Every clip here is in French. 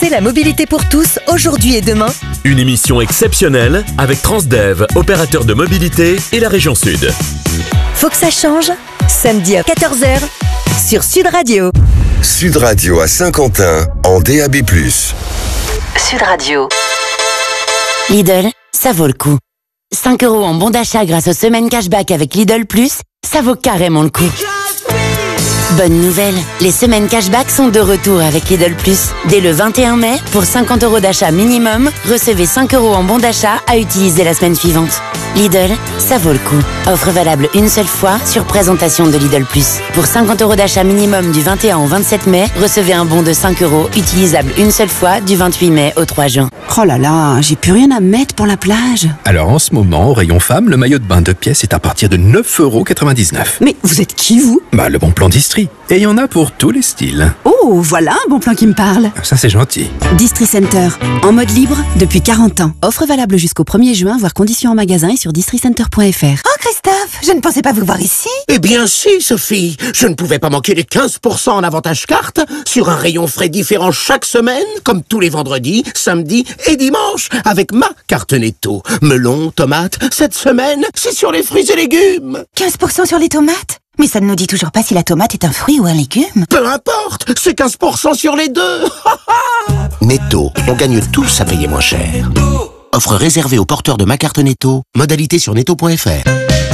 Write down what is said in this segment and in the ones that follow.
C'est la mobilité pour tous, aujourd'hui et demain. Une émission exceptionnelle avec Transdev, opérateur de mobilité et la région Sud. Faut que ça change. Samedi à 14h sur Sud Radio. Sud Radio à Saint-Quentin en DAB+. Sud Radio. Lidl, ça vaut le coup. 5 € en bon d'achat grâce aux semaines cashback avec Lidl Plus, ça vaut carrément le coup. Bonne nouvelle, les semaines cashback sont de retour avec Lidl Plus. Dès le 21 mai, pour 50 € d'achat minimum, recevez 5 € en bon d'achat à utiliser la semaine suivante. Lidl, ça vaut le coup. Offre valable une seule fois sur présentation de Lidl Plus. Pour 50 € d'achat minimum du 21 au 27 mai, recevez un bon de 5 € utilisable une seule fois du 28 mai au 3 juin. Oh là là, j'ai plus rien à mettre pour la plage. Alors en ce moment, au rayon femme, le maillot de bain 2 pièces est à partir de 9,99 €. Mais vous êtes qui, vous? Le bon plan d'Istrie. Et il y en a pour tous les styles. Oh, voilà un bon plan qui me parle. Ça, c'est gentil. Distri Center, en mode libre depuis 40 ans. Offre valable jusqu'au 1er juin, voire conditions en magasin et sur districenter.fr. Oh Christophe, je ne pensais pas vous voir ici. Eh bien si, Sophie. Je ne pouvais pas manquer les 15% en avantage carte sur un rayon frais différent chaque semaine, comme tous les vendredis, samedis et dimanches, avec ma carte Netto. Melon, tomates, cette semaine, c'est sur les fruits et légumes. 15% sur les tomates? Mais ça ne nous dit toujours pas si la tomate est un fruit ou un légume. Peu importe, c'est 15% sur les deux. Netto, on gagne tous à payer moins cher. Offre réservée aux porteurs de ma carte Netto. Modalité sur netto.fr.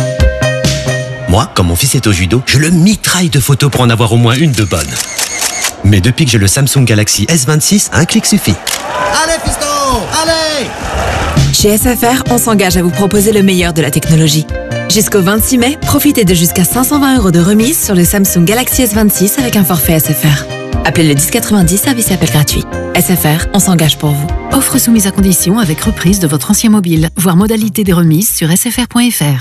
Moi, quand mon fils est au judo, je le mitraille de photos pour en avoir au moins une de bonne. Mais depuis que j'ai le Samsung Galaxy S26, un clic suffit. Allez fiston, allez! Chez SFR, on s'engage à vous proposer le meilleur de la technologie. Jusqu'au 26 mai, profitez de jusqu'à 520 € de remise sur le Samsung Galaxy S26 avec un forfait SFR. Appelez le 1090, service et appel gratuit. SFR, on s'engage pour vous. Offre soumise à condition avec reprise de votre ancien mobile. Voir modalité des remises sur sfr.fr.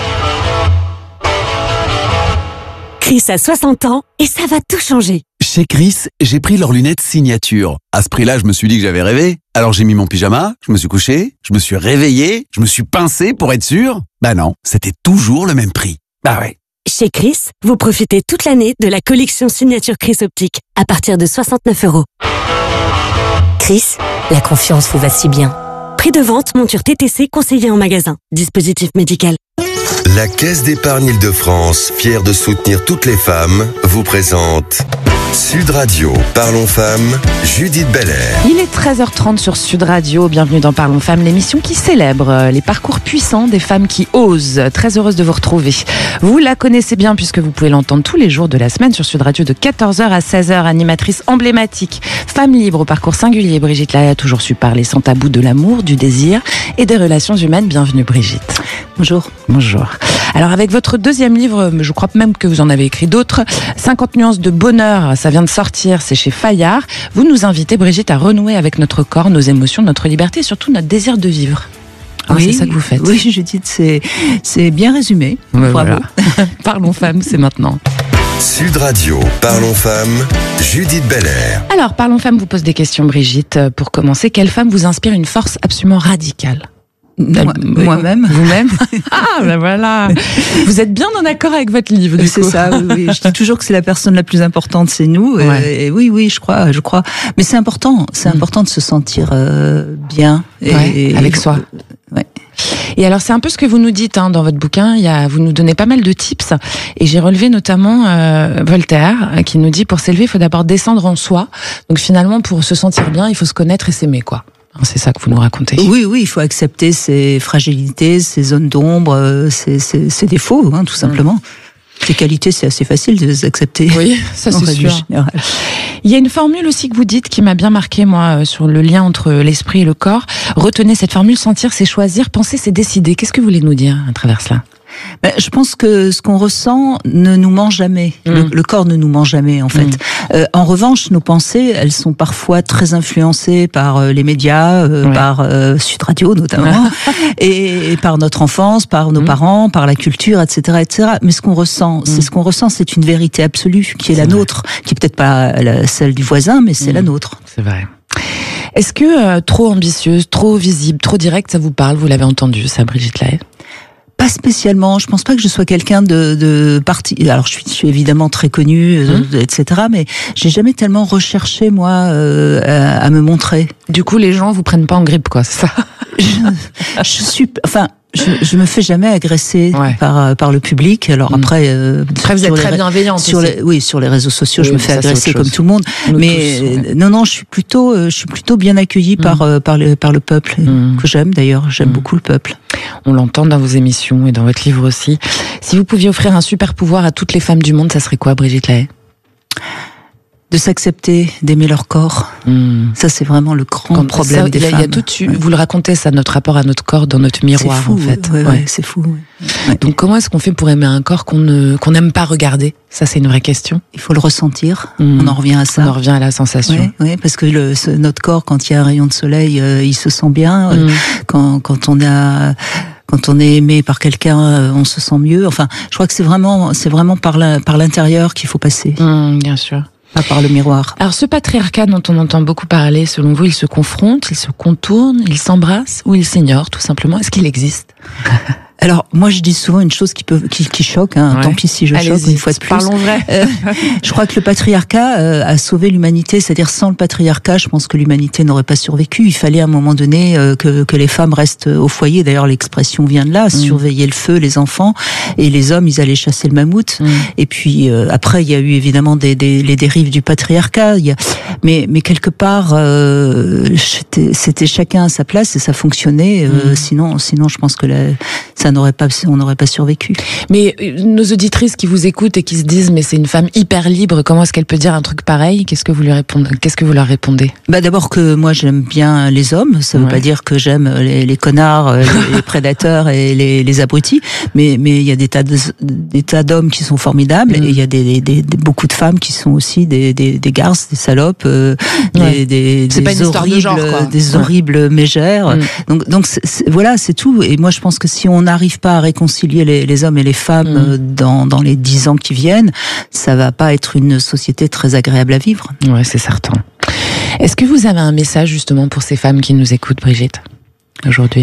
Chris a 60 ans et ça va tout changer. Chez Chris, j'ai pris leurs lunettes signature. À ce prix-là, je me suis dit que j'avais rêvé. Alors j'ai mis mon pyjama, je me suis couché, je me suis réveillé, je me suis pincé pour être sûr. Non, c'était toujours le même prix. Ouais. Chez Chris, vous profitez toute l'année de la collection signature Chris Optique à partir de 69 €. Chris, la confiance vous va si bien. Prix de vente, monture TTC conseillée en magasin. Dispositif médical. La Caisse d'épargne Île-de-France, fière de soutenir toutes les femmes, vous présente Sud Radio, Parlons Femmes, Judith Belair. Il est 13h30 sur Sud Radio. Bienvenue dans Parlons Femmes, l'émission qui célèbre les parcours puissants des femmes qui osent. Très heureuse de vous retrouver. Vous la connaissez bien puisque vous pouvez l'entendre tous les jours de la semaine sur Sud Radio de 14h à 16h. Animatrice emblématique, femme libre au parcours singulier. Brigitte Lahaie a toujours su parler sans tabou de l'amour, du désir et des relations humaines. Bienvenue Brigitte. Bonjour. Bonjour. Alors avec votre deuxième livre, je crois même que vous en avez écrit d'autres, 50 nuances de bonheur, ça vient de sortir, c'est chez Fayard. Vous nous invitez, Brigitte, à renouer avec notre corps, nos émotions, notre liberté et surtout notre désir de vivre. Oui, c'est ça que vous faites. Oui, Judith, c'est bien résumé. Ouais, bravo. Voilà. Parlons femmes, c'est maintenant. Sud Radio, Parlons Femmes, Judith Belair. Alors, Parlons femmes vous pose des questions, Brigitte. Pour commencer, quelle femme vous inspire une force absolument radicale ? Moi-même. Vous-même. Ah, voilà. Vous êtes bien en accord avec votre livre, du coup. C'est ça, oui. Je dis toujours que c'est la personne la plus importante, c'est nous. Ouais. Et oui, je crois. Mais c'est important. C'est important de se sentir bien. Avec soi. Ouais. Et alors, c'est un peu ce que vous nous dites dans votre bouquin. Vous nous donnez pas mal de tips. Et j'ai relevé notamment Voltaire, qui nous dit, pour s'élever, il faut d'abord descendre en soi. Donc finalement, pour se sentir bien, il faut se connaître et s'aimer, quoi. C'est ça que vous nous racontez. Oui, il faut accepter ses fragilités, ses zones d'ombre, ses défauts, tout simplement. Ses qualités, c'est assez facile de les accepter. Oui, ça c'est sûr. Il y a une formule aussi que vous dites qui m'a bien marqué, moi, sur le lien entre l'esprit et le corps. Retenez cette formule, sentir, c'est choisir, penser, c'est décider. Qu'est-ce que vous voulez nous dire à travers cela ? Je pense que ce qu'on ressent ne nous ment jamais. Le corps ne nous ment jamais, en fait. En revanche, nos pensées, elles sont parfois très influencées par les médias, par Sud Radio notamment, et par notre enfance, par nos parents, par la culture, etc., etc. Mais ce qu'on ressent, c'est une vérité absolue qui est la nôtre, qui est peut-être pas celle du voisin, mais c'est la nôtre. C'est vrai. Est-ce que trop ambitieuse, trop visible, trop directe, ça vous parle ? Vous l'avez entendu, ça, Brigitte Lahaie ? Pas spécialement. Je pense pas que je sois quelqu'un de parti. Alors, je suis évidemment très connue, etc. Mais j'ai jamais tellement recherché, moi, à me montrer. Du coup, les gens vous prennent pas en grippe, quoi, c'est ça? Je me fais jamais agresser par le public. Alors après vous êtes très bienveillante. Sur les réseaux sociaux, je me fais agresser comme tout le monde. Mais non, je suis plutôt bien accueillie par le peuple que j'aime d'ailleurs. J'aime beaucoup le peuple. On l'entend dans vos émissions et dans votre livre aussi. Si vous pouviez offrir un super pouvoir à toutes les femmes du monde, ça serait quoi, Brigitte Lahaie? De s'accepter, d'aimer leur corps. Ça, c'est vraiment le grand problème des femmes. Vous le racontez, ça, notre rapport à notre corps dans notre miroir, fou, en fait. C'est fou. Donc, comment est-ce qu'on fait pour aimer un corps qu'on n'aime pas regarder? Ça, c'est une vraie question. Il faut le ressentir. On en revient à ça. On en revient à la sensation. Oui, parce que notre corps, quand il y a un rayon de soleil, il se sent bien. Quand on est aimé par quelqu'un, on se sent mieux. Enfin, je crois que c'est vraiment par l'intérieur qu'il faut passer. Bien sûr. Pas par le miroir. Alors, ce patriarcat dont on entend beaucoup parler, selon vous, il se confronte, il se contourne, il s'embrasse ou il s'ignore, tout simplement? Est-ce qu'il existe? Alors, moi, je dis souvent une chose qui choque, tant pis si je choque une fois de plus. Parlons vrai. Je crois que le patriarcat a sauvé l'humanité, c'est-à-dire sans le patriarcat, je pense que l'humanité n'aurait pas survécu. Il fallait à un moment donné que les femmes restent au foyer. D'ailleurs, l'expression vient de là, surveiller le feu, les enfants, et les hommes, ils allaient chasser le mammouth. Et puis après, il y a eu évidemment les dérives du patriarcat. Mais quelque part, c'était chacun à sa place et ça fonctionnait. Sinon, je pense que on n'aurait pas survécu. Mais nos auditrices qui vous écoutent et qui se disent mais c'est une femme hyper libre, comment est-ce qu'elle peut dire un truc pareil? Qu'est-ce que vous leur répondez? D'abord que moi j'aime bien les hommes, ça veut pas dire que j'aime les connards, les prédateurs et les abrutis, mais il y a des tas d'hommes qui sont formidables et il y a beaucoup de femmes qui sont aussi des garces, des salopes, c'est pas une histoire de genre, quoi. Des horribles mégères. Donc voilà, c'est tout. Et moi je pense que si on n'arrive pas à réconcilier les hommes et les femmes dans les 10 ans qui viennent, ça va pas être une société très agréable à vivre. Ouais, c'est certain. Est-ce que vous avez un message justement pour ces femmes qui nous écoutent, Brigitte, aujourd'hui?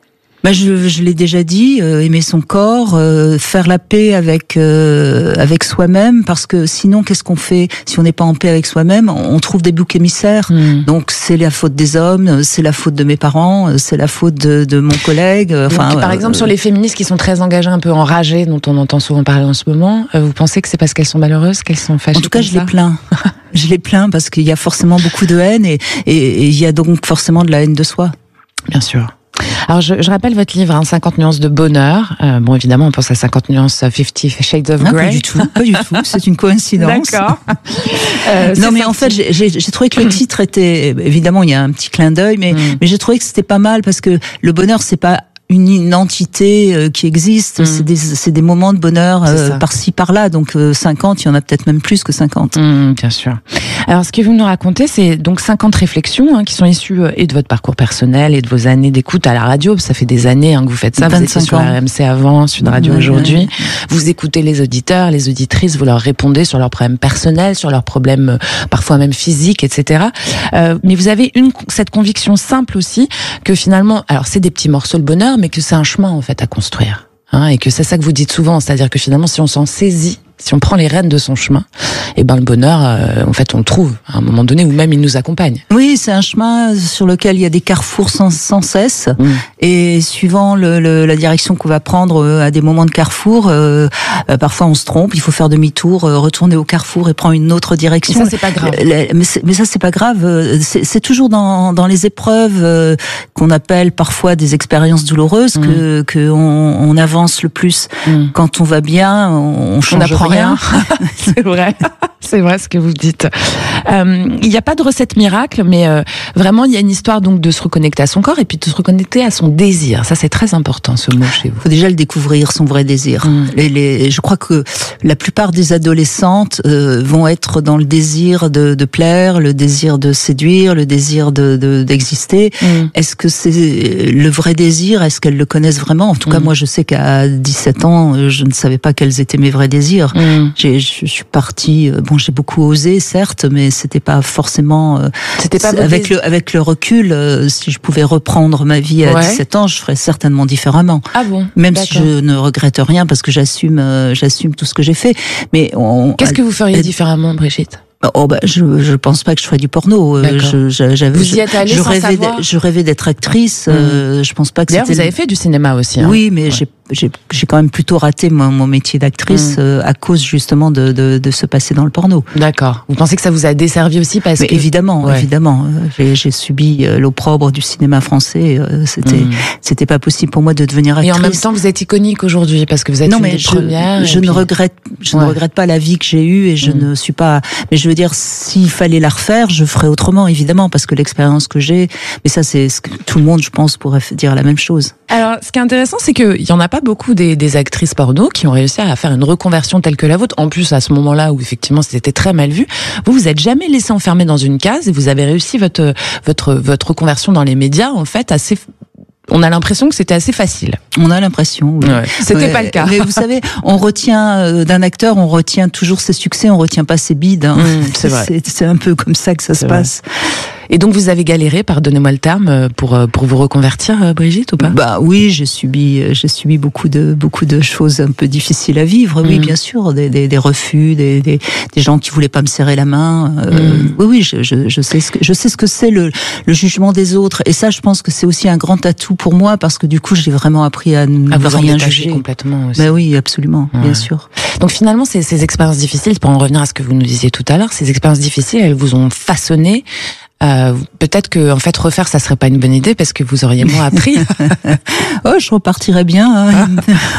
Je l'ai déjà dit, aimer son corps, faire la paix avec soi-même, parce que sinon, qu'est-ce qu'on fait si on n'est pas en paix avec soi-même? On trouve des boucs émissaires. Donc c'est la faute des hommes, c'est la faute de mes parents, c'est la faute de mon collègue. Par exemple, sur les féministes qui sont très engagées, un peu enragées, dont on entend souvent parler en ce moment, vous pensez que c'est parce qu'elles sont malheureuses, qu'elles sont fâchées? En tout cas, je les plains. Je les plains parce qu'il y a forcément beaucoup de haine et il y a donc forcément de la haine de soi. Bien sûr. Alors, je rappelle votre livre, 50 nuances de bonheur. Bon, évidemment, on pense à 50 nuances 50 Shades of Grey. Pas du tout. C'est une coïncidence. D'accord. Non, mais en fait, j'ai trouvé que le titre était, évidemment, il y a un petit clin d'œil, mais j'ai trouvé que c'était pas mal parce que le bonheur, c'est pas une entité qui existe, c'est des moments de bonheur par-ci, par-là. Donc 50, il y en a peut-être même plus que 50. Bien sûr. Alors ce que vous nous racontez, c'est donc 50 réflexions qui sont issues et de votre parcours personnel et de vos années d'écoute à la radio. Ça fait des années que vous faites ça. Vous étiez sur RMC avant, Sud Radio aujourd'hui. Vous écoutez les auditeurs, les auditrices, vous leur répondez sur leurs problèmes personnels, sur leurs problèmes parfois même physiques, etc. Mais vous avez cette conviction simple aussi que finalement, alors c'est des petits morceaux de bonheur, mais que c'est un chemin en fait à construire, et que c'est ça que vous dites souvent, c'est-à-dire que finalement si on s'en saisit, si on prend les rênes de son chemin, et le bonheur, en fait, on le trouve à un moment donné, ou même il nous accompagne. Oui, c'est un chemin sur lequel il y a des carrefours sans cesse, et suivant la direction qu'on va prendre à des moments de carrefour, parfois on se trompe, il faut faire demi-tour, retourner au carrefour et prendre une autre direction. Mais ça, c'est pas grave. Mais ça, c'est pas grave. C'est toujours dans les épreuves qu'on appelle parfois des expériences douloureuses que on avance le plus. Quand on va bien, on change rien. C'est vrai. C'est vrai ce que vous dites. Il n'y a pas de recette miracle, mais vraiment il y a une histoire donc de se reconnecter à son corps et puis de se reconnecter à son désir. Ça c'est très important ce mot chez vous. Il faut déjà le découvrir, son vrai désir. Je crois que la plupart des adolescentes vont être dans le désir de plaire, le désir de séduire, le désir d'exister. Est-ce que c'est le vrai désir? Est-ce qu'elles le connaissent vraiment? En tout cas, moi je sais qu'à 17 ans, je ne savais pas quels étaient mes vrais désirs. Je suis partie. Bon, j'ai beaucoup osé, certes, mais c'était pas forcément. C'était pas avec le recul. Si je pouvais reprendre ma vie à 17 ans, je ferais certainement différemment. Ah bon. Même si je ne regrette rien parce que j'assume tout ce que j'ai fait. Mais qu'est-ce que vous feriez différemment, Brigitte? Je pense pas que je ferais du porno. Vous y êtes allée sans savoir? Je rêvais d'être actrice. Je pense pas que c'était. D'ailleurs, vous avez fait du cinéma aussi. Oui, mais j'ai quand même plutôt raté mon métier d'actrice à cause justement de se passer dans le porno. D'accord. Vous pensez que ça vous a desservi aussi parce que évidemment. J'ai subi l'opprobre du cinéma français. C'était pas possible pour moi de devenir actrice. Et en même temps, vous êtes iconique aujourd'hui parce que vous êtes une des premières. Je ne regrette pas la vie que j'ai eue et je ne suis pas. Mais je veux dire, s'il fallait la refaire, je ferais autrement, évidemment, parce que l'expérience que j'ai. Mais ça, c'est ce que tout le monde, je pense, pourrait dire la même chose. Alors, ce qui est intéressant, c'est qu'il y en a pas beaucoup des actrices porno qui ont réussi à faire une reconversion telle que la vôtre. En plus, à ce moment-là où effectivement c'était très mal vu, vous êtes jamais laissé enfermer dans une case et vous avez réussi votre reconversion dans les médias, en fait, assez. On a l'impression que c'était assez facile. On a l'impression. Oui. C'était pas le cas. Mais vous savez, on retient d'un acteur, on retient toujours ses succès, on retient pas ses bides. C'est vrai. C'est un peu comme ça que ça se passe. Et donc vous avez galéré, pardonnez-moi le terme, pour vous reconvertir, Brigitte, ou pas? Oui, j'ai subi beaucoup de choses un peu difficiles à vivre. Oui, bien sûr, des refus, des gens qui voulaient pas me serrer la main. Oui, je sais ce que c'est le jugement des autres. Et ça, je pense que c'est aussi un grand atout pour moi parce que du coup, j'ai vraiment appris à ne rien juger complètement aussi. Oui, absolument, bien sûr. Donc finalement, ces expériences difficiles, pour en revenir à ce que vous nous disiez tout à l'heure, ces expériences difficiles, elles vous ont façonné. Peut-être que en fait refaire ça serait pas une bonne idée parce que vous auriez moins appris. Je repartirais bien.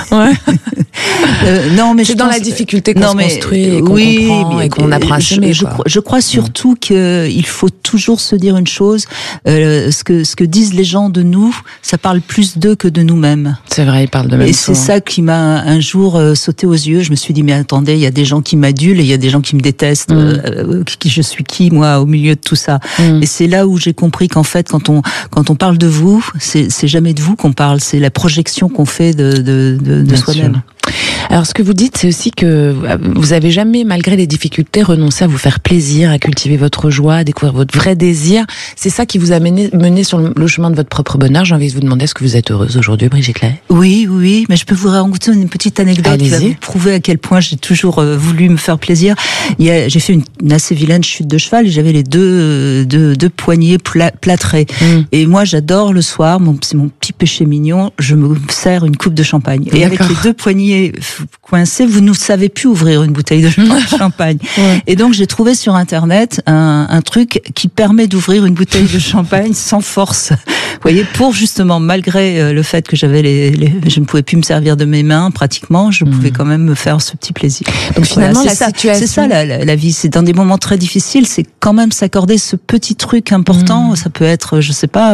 Non, mais c'est dans la difficulté qu'on se construit et qu'on comprend et qu'on apprend à s'aimer. Je crois surtout qu'il faut toujours se dire une chose. Ce que disent les gens de nous, ça parle plus d'eux que de nous-mêmes. C'est vrai, ils parlent de même. Et c'est ça qui m'a un jour sauté aux yeux. Je me suis dit mais attendez, il y a des gens qui m'adulent et il y a des gens qui me détestent. Je suis qui moi au milieu de tout ça? Et c'est là où j'ai compris qu'en fait, quand on parle de vous, c'est jamais de vous qu'on parle, c'est la projection qu'on fait de soi-même. Alors, ce que vous dites, c'est aussi que vous avez jamais, malgré les difficultés, renoncé à vous faire plaisir, à cultiver votre joie, à découvrir votre vrai désir. C'est ça qui vous a mené sur le chemin de votre propre bonheur. J'ai envie de vous demander, est-ce que vous êtes heureuse aujourd'hui, Brigitte Lahaie? Oui, mais je peux vous raconter une petite anecdote qui va vous prouver à quel point j'ai toujours voulu me faire plaisir. J'ai fait une assez vilaine chute de cheval et j'avais les deux poignets plâtrés. Et moi, j'adore le soir, c'est mon petit péché mignon, je me sers une coupe de champagne. Et avec les deux poignets coincés, vous ne savez plus ouvrir une bouteille de champagne. Et donc, j'ai trouvé sur Internet un truc qui permet d'ouvrir une bouteille de champagne sans force. Vous voyez, pour justement, malgré le fait que je ne pouvais plus me servir de mes mains, pratiquement, je pouvais quand même me faire ce petit plaisir. Donc finalement, situation... c'est ça la vie. C'est dans des moments très difficiles, c'est quand même s'accorder ce petit truc important. Ça peut être, je sais pas,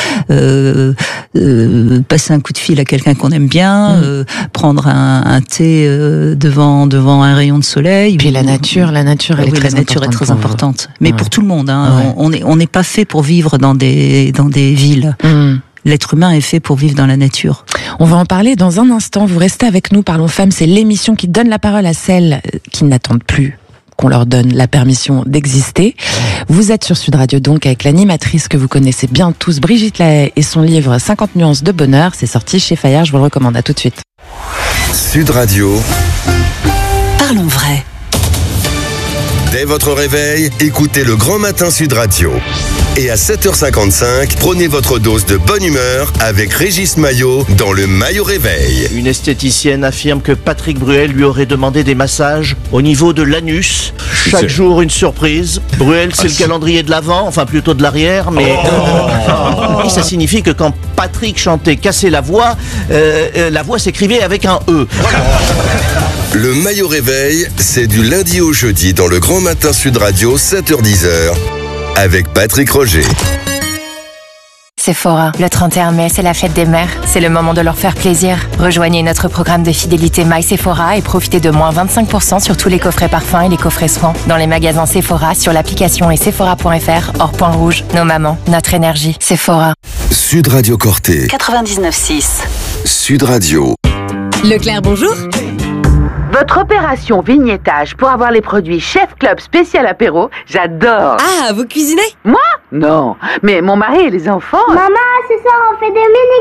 passer un coup de fil à quelqu'un qu'on aime bien, prendre un thé devant un rayon de soleil. Puis la nature, elle est très importante. Mais pour tout le monde, on n'est pas fait pour vivre dans des villes. L'être humain est fait pour vivre dans la nature. On va en parler dans un instant. Vous restez avec nous, Parlons Femmes. C'est l'émission qui donne la parole à celles qui n'attendent plus qu'on leur donne la permission d'exister. Vous êtes sur Sud Radio donc avec l'animatrice que vous connaissez bien tous, Brigitte Lahaie, et son livre 50 nuances de bonheur. C'est sorti chez Fayard, je vous le recommande. À tout de suite. Sud Radio. Parlons vrai. Dès votre réveil, écoutez le Grand Matin Sud Radio. Et à 7h55, prenez votre dose de bonne humeur avec Régis Maillot dans le Maillot Réveil. Une esthéticienne affirme que Patrick Bruel lui aurait demandé des massages au niveau de l'anus. Chaque jour une surprise. Bruel, c'est le calendrier de l'avant, enfin plutôt de l'arrière, mais... Et ça signifie que quand Patrick chantait Casser la voix s'écrivait avec un E. Le Maillot Réveil, c'est du lundi au jeudi dans le Grand Matin Sud Radio, 7h-10h. Avec Patrick Roger. Sephora, le 31 mai, c'est la fête des mères. C'est le moment de leur faire plaisir. Rejoignez notre programme de fidélité My Sephora et profitez de moins 25% sur tous les coffrets parfums et les coffrets soins. Dans les magasins Sephora, sur l'application et sephora.fr, hors point rouge. Nos mamans, notre énergie. Sephora. Sud Radio Corté. 99.6. Sud Radio. Leclerc, bonjour. Votre opération vignettage pour avoir les produits Chef Club spécial apéro, j'adore. Ah, vous cuisinez? Moi? Non, mais mon mari et les enfants... Maman, ce soir on fait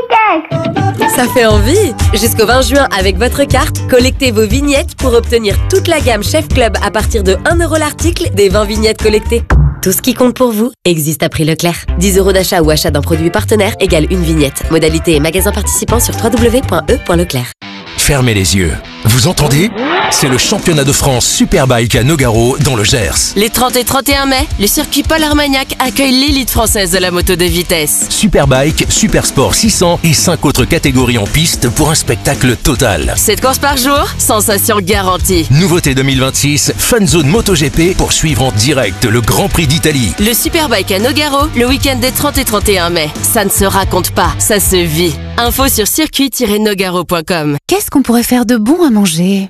des mini-cakes. Ça fait envie. Jusqu'au 20 juin, avec votre carte, collectez vos vignettes pour obtenir toute la gamme Chef Club à partir de 1 € l'article des 20 vignettes collectées. Tout ce qui compte pour vous existe à prix Leclerc. 10 € d'achat ou achat d'un produit partenaire égale une vignette. Modalité et magasin participant sur www.e.leclerc. Fermez les yeux. Vous entendez? C'est le championnat de France Superbike à Nogaro dans le Gers. Les 30 et 31 mai, le circuit Paul Armagnac accueille l'élite française de la moto de vitesse. Superbike, Supersport 600 et 5 autres catégories en piste pour un spectacle total. 7 courses par jour, sensation garantie. Nouveauté 2026, Fun Zone MotoGP pour suivre en direct le Grand Prix d'Italie. Le Superbike à Nogaro, le week-end des 30 et 31 mai. Ça ne se raconte pas, ça se vit. Info sur circuit-nogaro.com. Qu'est-ce qu'on pourrait faire de bon à manger?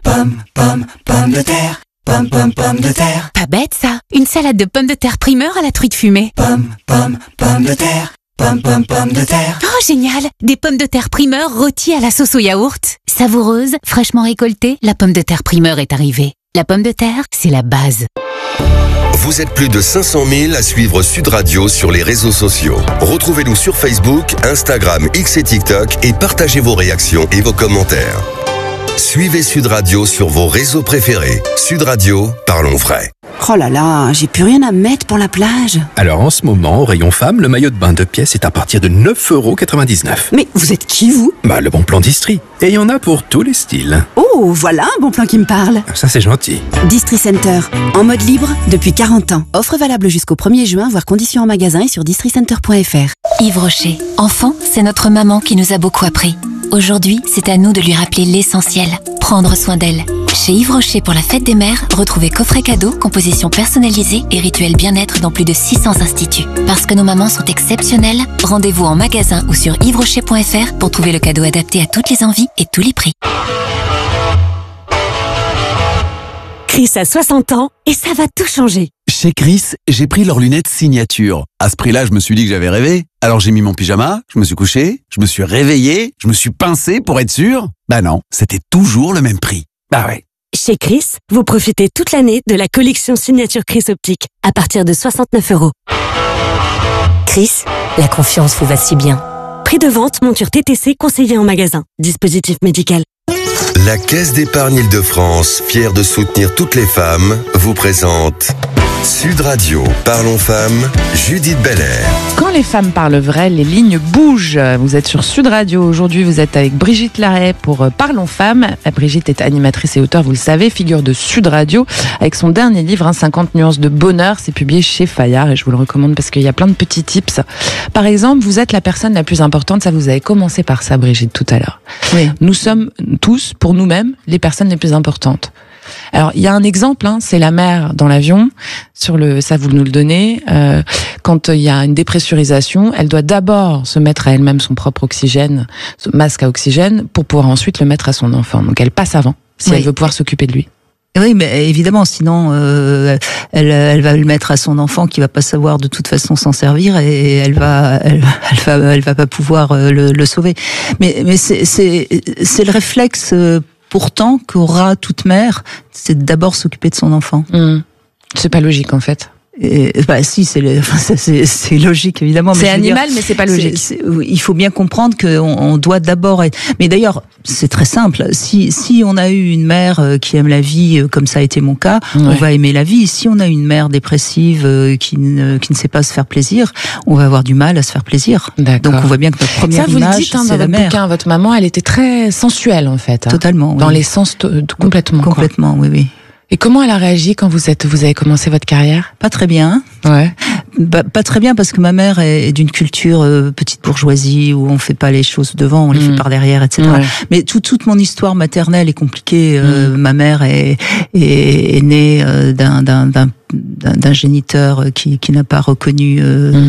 Pommes de terre, pommes de terre. Pas bête ça. Une salade de pommes de terre primeur à la truite fumée. Pommes de terre, pommes de terre. Oh génial. Des pommes de terre primeur rôties à la sauce au yaourt. Savoureuse, fraîchement récoltée, la pomme de terre primeur est arrivée. La pomme de terre, c'est la base. Vous êtes plus de 500 000 à suivre Sud Radio sur les réseaux sociaux. Retrouvez-nous sur Facebook, Instagram, X et TikTok et partagez vos réactions et vos commentaires. Suivez Sud Radio sur vos réseaux préférés. Sud Radio, parlons vrai. Oh là là, j'ai plus rien à mettre pour la plage. Alors en ce moment, au rayon femme, le maillot de bain 2 pièces est à partir de 9,99 €. Mais vous êtes qui, vous? Le bon plan d'Istrie. Et il y en a pour tous les styles. Oh, voilà un bon plan qui me parle. Ça, c'est gentil. Distri Center, en mode libre depuis 40 ans. Offre valable jusqu'au 1er juin, voir conditions en magasin et sur districenter.fr. Yves Rocher. Enfant, c'est notre maman qui nous a beaucoup appris. Aujourd'hui, c'est à nous de lui rappeler l'essentiel, prendre soin d'elle. Chez Yves Rocher pour la fête des mères, retrouvez coffret cadeau, composition personnalisée et rituel bien-être dans plus de 600 instituts. Parce que nos mamans sont exceptionnelles, rendez-vous en magasin ou sur yvesrocher.fr pour trouver le cadeau adapté à toutes les envies et tous les prix. Chris a 60 ans et ça va tout changer. Chez Chris, j'ai pris leurs lunettes signature. À ce prix-là, je me suis dit que j'avais rêvé. Alors j'ai mis mon pyjama, je me suis couché, je me suis réveillé, je me suis pincé pour être sûr. Bah non, c'était toujours le même prix. Bah ouais. Chez Chris, vous profitez toute l'année de la collection signature Chris Optique à partir de 69 €. Chris, la confiance vous va si bien. Prix de vente, monture TTC conseillée en magasin. Dispositif médical. La Caisse d'épargne Île-de-France, fière de soutenir toutes les femmes, vous présente Sud Radio, parlons femmes, Judith Belair. Quand les femmes parlent vrai, les lignes bougent. Vous êtes sur Sud Radio. Aujourd'hui, vous êtes avec Brigitte Larrey pour Parlons femmes. Brigitte est animatrice et auteure, vous le savez, figure de Sud Radio, avec son dernier livre, 50 nuances de bonheur. C'est publié chez Fayard et je vous le recommande parce qu'il y a plein de petits tips. Par exemple, vous êtes la personne la plus importante. Ça, vous avez commencé par ça, Brigitte, tout à l'heure. Oui. Nous sommes tous, pour nous-mêmes, les personnes les plus importantes. Alors, il y a un exemple, c'est la mère dans l'avion, ça vous nous le donnez, quand il y a une dépressurisation, elle doit d'abord se mettre à elle-même son propre oxygène, son masque à oxygène, pour pouvoir ensuite le mettre à son enfant. Donc elle passe avant, si elle veut pouvoir s'occuper de lui. Oui, mais évidemment, sinon, elle va le mettre à son enfant qui va pas savoir de toute façon s'en servir et elle va pas pouvoir le sauver. Mais c'est le réflexe pourtant qu'aura toute mère, c'est d'abord s'occuper de son enfant. C'est pas logique en fait. Si, c'est logique évidemment. C'est animal, mais c'est pas logique. Il faut bien comprendre qu'on doit d'abord être. Mais d'ailleurs, c'est très simple. Si on a eu une mère qui aime la vie, comme ça a été mon cas, on va aimer la vie. Si on a une mère dépressive qui ne sait pas se faire plaisir, on va avoir du mal à se faire plaisir. Donc on voit bien que notre première image, vous le dites, c'est la mère. Bouquin, votre maman, elle était très sensuelle en fait. Totalement. Dans les sens complètement. Complètement, oui. Et comment elle a réagi quand vous avez commencé votre carrière? Pas très bien. Ouais. Pas très bien parce que ma mère est d'une culture petite bourgeoisie où on fait pas les choses devant, on les fait par derrière, etc. Ouais. Mais toute mon histoire maternelle est compliquée. Ma mère est née d'un géniteur qui n'a pas reconnu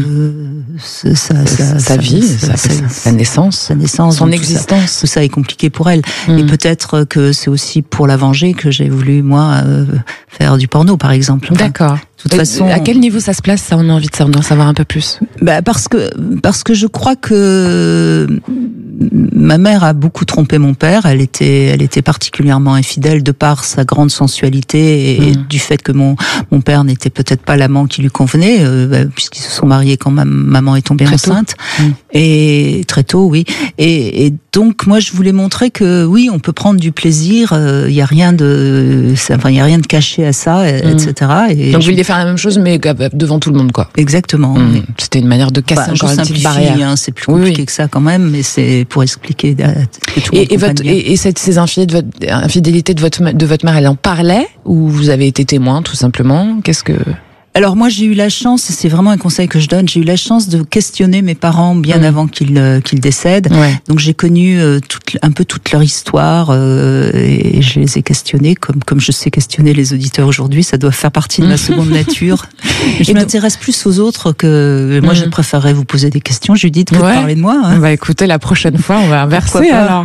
sa vie, sa naissance, son existence. Tout ça est compliqué pour elle. Et peut-être que c'est aussi pour la venger que j'ai voulu moi faire du porno, par exemple. D'accord. De toute façon, à quel niveau ça se place, ça, on a envie d'en savoir un peu plus? Parce que je crois que ma mère a beaucoup trompé mon père. Elle était particulièrement infidèle de par sa grande sensualité et du fait que mon père n'était peut-être pas l'amant qui lui convenait, puisqu'ils se sont mariés quand maman est tombée enceinte. Et très tôt, oui. Et donc moi je voulais montrer que oui, on peut prendre du plaisir. Il y a rien de caché à ça, etc. Et donc vous vouliez faire la même chose, mais devant tout le monde, quoi. Exactement. Oui. C'était une manière de casser encore une petite barrière. C'est plus compliqué que ça quand même, mais c'est pour expliquer que tout le monde ces infidélités de votre mère, elle en parlait ou vous avez été témoin, tout simplement? Alors moi j'ai eu la chance, et c'est vraiment un conseil que je donne, j'ai eu la chance de questionner mes parents bien avant qu'ils décèdent. Ouais. Donc j'ai connu un peu toute leur histoire et je les ai questionnés comme je sais questionner les auditeurs aujourd'hui. Ça doit faire partie de ma seconde nature. Je m'intéresse plus aux autres que moi. Je préférerais vous poser des questions, Judith, que de parler de moi. Hein. Écoutez, la prochaine fois on va inverser alors.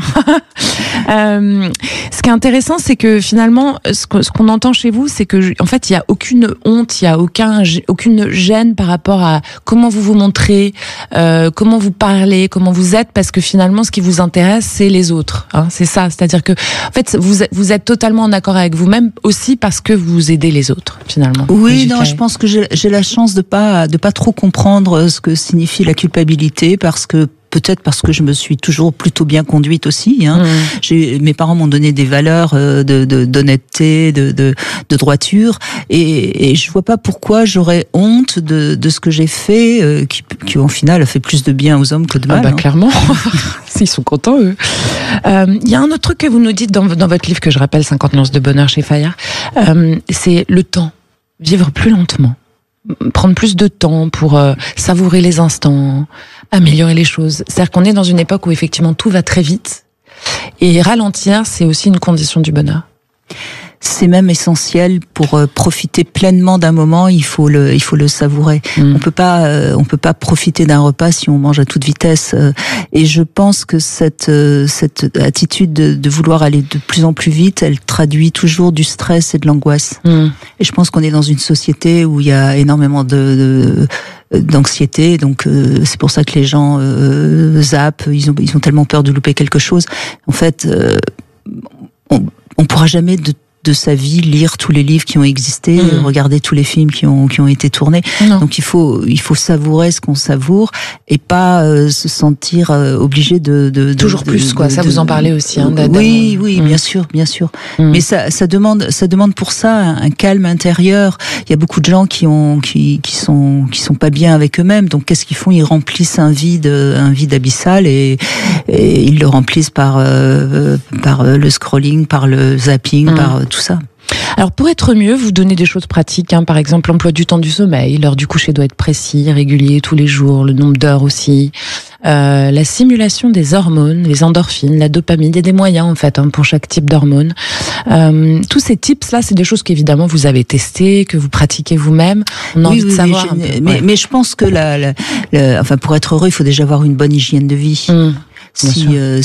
Ce qui est intéressant, c'est que finalement, ce qu'on entend chez vous, c'est que en fait il y a aucune honte, il y a aucune gêne par rapport à comment vous vous montrez, comment vous parlez, comment vous êtes, parce que finalement ce qui vous intéresse c'est les autres, hein, c'est ça, c'est-à-dire que en fait vous êtes totalement en accord avec vous-même aussi parce que vous aidez les autres finalement. Oui, non, je pense que j'ai la chance de pas trop comprendre ce que signifie la culpabilité, peut-être parce que je me suis toujours plutôt bien conduite aussi. Hein. Mes parents m'ont donné des valeurs d'honnêteté, de droiture, et je vois pas pourquoi j'aurais honte de ce que j'ai fait, qui au final a fait plus de bien aux hommes que de mal. Clairement, s'ils sont contents eux. Il y a un autre truc que vous nous dites dans votre livre que je rappelle, 50 nuances de bonheur chez Fayard, c'est le temps, vivre plus lentement. Prendre plus de temps pour savourer les instants, améliorer les choses. C'est-à-dire qu'on est dans une époque où effectivement tout va très vite et ralentir, c'est aussi une condition du bonheur. C'est même essentiel pour profiter pleinement d'un moment. Il faut le savourer. On peut pas profiter d'un repas si on mange à toute vitesse. Et je pense que cette attitude de vouloir aller de plus en plus vite, elle traduit toujours du stress et de l'angoisse. Et je pense qu'on est dans une société où il y a énormément d'anxiété, donc c'est pour ça que les gens zappent. Ils ont tellement peur de louper quelque chose. En fait, on pourra jamais de sa vie lire tous les livres qui ont existé, regarder tous les films qui ont été tournés. Non. Donc il faut savourer ce qu'on savoure et pas se sentir obligé de toujours plus quoi. Ça vous en parlez aussi. Hein, oui, bien sûr. Mais ça demande pour ça un calme intérieur. Il y a beaucoup de gens qui sont pas bien avec eux-mêmes. Donc qu'est-ce qu'ils font? Ils remplissent un vide abyssal et ils le remplissent par le scrolling, par le zapping, par tout ça. Alors pour être mieux, vous donnez des choses pratiques, hein, par exemple l'emploi du temps du sommeil, l'heure du coucher doit être précis, régulier tous les jours, le nombre d'heures aussi, la simulation des hormones, les endorphines, la dopamine, il y a des moyens en fait pour chaque type d'hormone. Tous ces tips là, c'est des choses qu'évidemment vous avez testées, que vous pratiquez vous-même. On a envie de savoir. Mais je pense que pour être heureux, il faut déjà avoir une bonne hygiène de vie.